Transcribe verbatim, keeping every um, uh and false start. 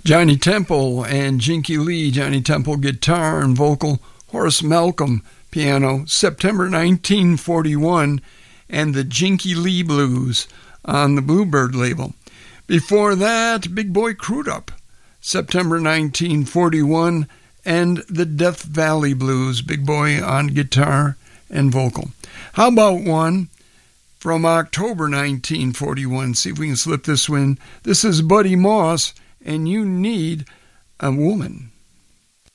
Johnny Temple and Jinky Lee. Johnny Temple, guitar and vocal. Horace Malcolm, piano, September nineteen forty-one, and the Jinky Lee Blues on the Bluebird label. Before that, Big Boy Crudup, September nineteen forty-one, and the Death Valley Blues, Big Boy on guitar and vocal. How about one from October nineteen forty-one? See if we can slip this one. This is Buddy Moss, and You Need a Woman.